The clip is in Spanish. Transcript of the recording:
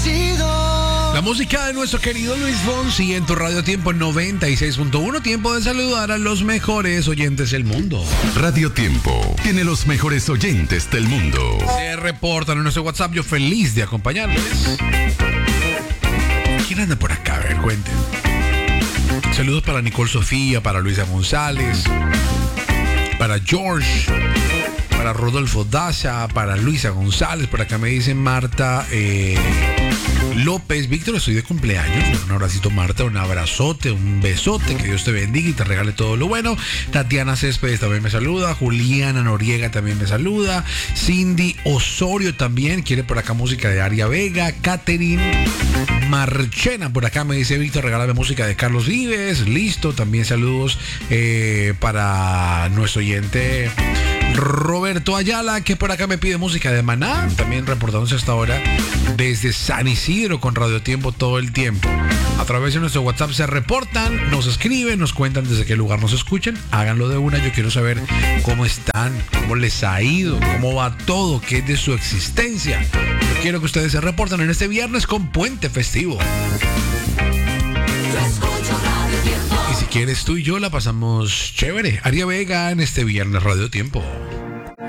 La música de nuestro querido Luis Fonsi en tu Radio Tiempo 96.1. Tiempo de saludar a los mejores oyentes del mundo. Radio Tiempo tiene los mejores oyentes del mundo. Se reportan en nuestro WhatsApp. Yo feliz de acompañarles. ¿Quién anda por acá? A ver, cuenten. Saludos para Nicole Sofía, para Luisa González, para George, para Rodolfo Daza, para Luisa González. Por acá me dice Marta López. Víctor, estoy de cumpleaños. Un abracito, Marta, un abrazote, un besote, que Dios te bendiga y te regale todo lo bueno. Tatiana Céspedes también me saluda. Juliana Noriega también me saluda. Cindy Osorio también quiere por acá música de Aria Vega. Catherine Marchena por acá me dice Víctor, regálame música de Carlos Vives. Listo, también saludos para nuestro oyente Roberto Ayala, que por acá me pide música de Maná, también reportándose hasta ahora desde San Isidro con Radio Tiempo todo el tiempo. A través de nuestro WhatsApp se reportan, nos escriben, nos cuentan desde qué lugar nos escuchan. Háganlo de una, yo quiero saber cómo están, cómo les ha ido, cómo va todo, qué es de su existencia. Yo quiero que ustedes se reporten en este viernes con puente festivo. Y si quieres, tú y yo la pasamos chévere. Aria Vega en este viernes Radio Tiempo.